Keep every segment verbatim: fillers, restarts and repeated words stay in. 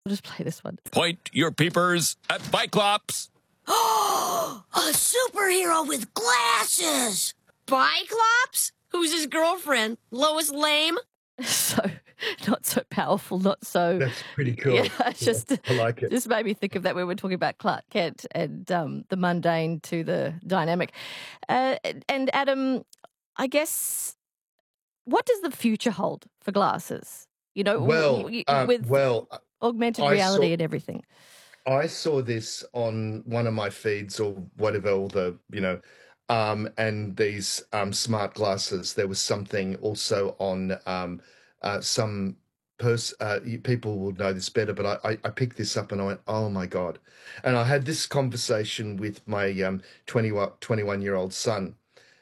We'll just play this one. Point your peepers at Biclops. Oh, a superhero with glasses. Biclops? Who's his girlfriend? Lois Lame? So, not so powerful, not so... That's pretty cool. Yeah, it's Yeah, just, I like it. Just made me think of that when we were talking about Clark Kent and um, the mundane to the dynamic. Uh, and Adam, I guess, what does the future hold for glasses? You know, Well, w- w- um, with well, augmented I reality saw- and everything. I saw this on one of my feeds or whatever, all the, you know, um, and these um, smart glasses. There was something also on um, uh, some pers- uh, you- people will know this better, but I, I, I picked this up and I went, oh my God. And I had this conversation with my um, twenty-one, twenty-one-year-old son.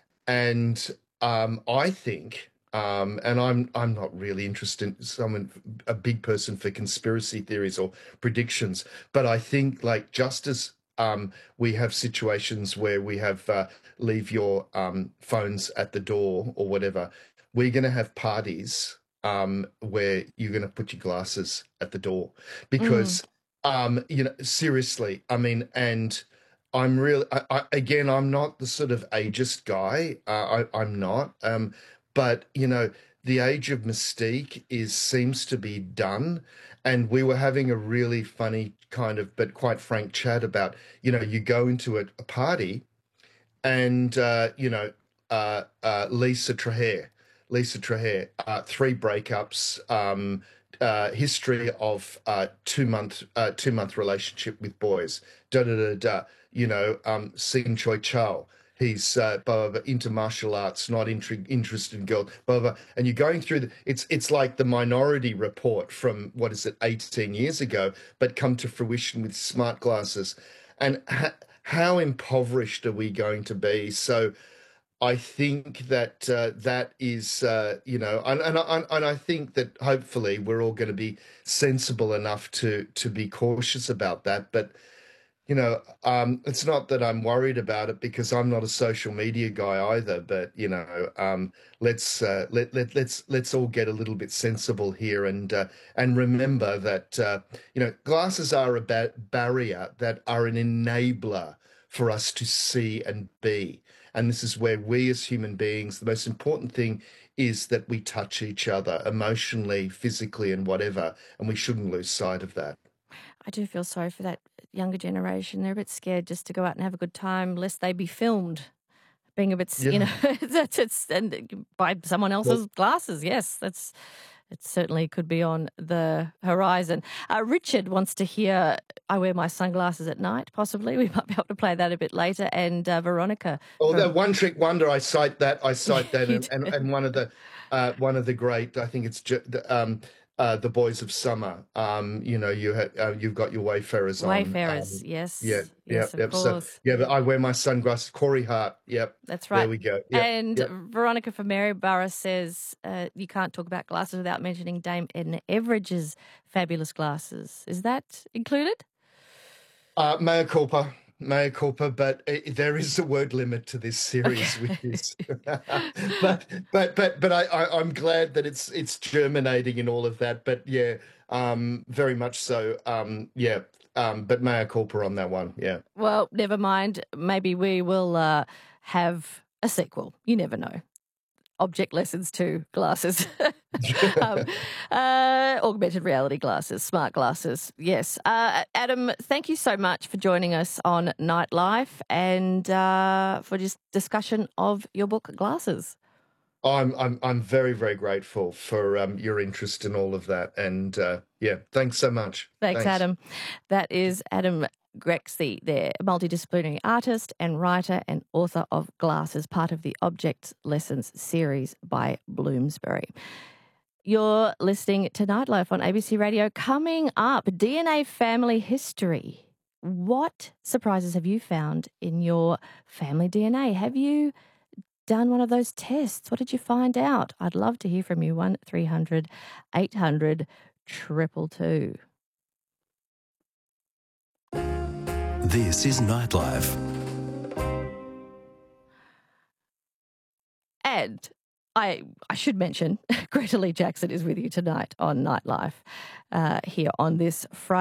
And um, I think, um, and I'm I'm not really interested in someone a big person for conspiracy theories or predictions, but I think like just as um, we have situations where we have uh, leave your um, phones at the door or whatever, we're going to have parties um, where you're going to put your glasses at the door because um, you know seriously, I mean, and. I'm really, I, I, again, I'm not the sort of ageist guy. Uh, I, I'm not. Um, but, you know, the age of mystique is seems to be done. And we were having a really funny kind of, but quite frank chat about, you know, you go into a, a party and, uh, you know, uh, uh, Lisa Traher, Lisa Traher, uh, three breakups, um, uh, history of uh, two month uh, two month relationship with boys, da da da da. You know, um, Sing Choi Chow. He's uh, blah, blah, blah, into martial arts, not inter- interested in girls. Blah, blah, blah. And you're going through the. It's it's like the Minority Report from what is it, eighteen years ago, but come to fruition with smart glasses. And ha- how impoverished are we going to be? So. I think that uh, that is, uh, you know, and, and, and and I think that hopefully we're all going to be sensible enough to to be cautious about that. But, you know, um, it's not that I'm worried about it because I'm not a social media guy either. But you know, um, let's uh, let let let's let's all get a little bit sensible here and uh, and remember that uh, you know, glasses are a ba- barrier that are an enabler for us to see and be. And this is where we as human beings, the most important thing is that we touch each other emotionally, physically, and whatever. And we shouldn't lose sight of that. I do feel sorry for that younger generation. They're a bit scared just to go out and have a good time, lest they be filmed being a bit, Yeah. you know, that's it's and by someone else's glasses. Yes, that's it. Certainly could be on the horizon. Uh, Richard wants to hear "I Wear My Sunglasses at Night." Possibly, we might be able to play that a bit later. And uh, Veronica. Oh, from- that One Trick Wonder. I cite that. I cite that, You and, and and one of the uh, one of the great. I think it's ju- the, um, uh, the Boys of Summer. Um, you know, you ha- uh, you've got your Wayfarers on. Wayfarers, Um, yes, yeah, yes, yeah, of yep. So, course. yeah, but I wear my sunglasses. Corey Hart. Yep. That's right. There we go. Yep, and yep. Veronica from Maryborough says uh, you can't talk about glasses without mentioning Dame Edna Everidge's fabulous glasses. Is that included? Uh, mea culpa, mea culpa, but uh, there is a word limit to this series with this. but but but but I, I I'm glad that it's it's germinating in all of that. But yeah, um, very much so. Um, yeah, um, but mea culpa on that one. Yeah. Well, never mind. Maybe we will uh, have a sequel. You never know. Object lessons to glasses. um, uh, augmented reality glasses, smart glasses. Yes. Uh, Adam, thank you so much for joining us on Nightlife and uh, for this discussion of your book, Glasses. I'm I'm I'm very very grateful for um, your interest in all of that, and uh, yeah, thanks so much. Thanks, Adam. That is Adam Grexey there, a multidisciplinary artist and writer and author of Glasses, part of the Object Lessons series by Bloomsbury. You're listening to Nightlife on A B C Radio. Coming up, D N A family history. What surprises have you found in your family D N A? Have you done one of those tests? What did you find out? I'd love to hear from you. one three hundred eight hundred two two two. This is Nightlife. And I, I should mention Greta Lee Jackson is with you tonight on Nightlife uh, here on this Friday.